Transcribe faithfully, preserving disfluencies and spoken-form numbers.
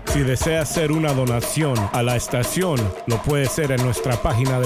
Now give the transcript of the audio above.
Si desea hacer una donación a la estación, lo puede hacer en nuestra página de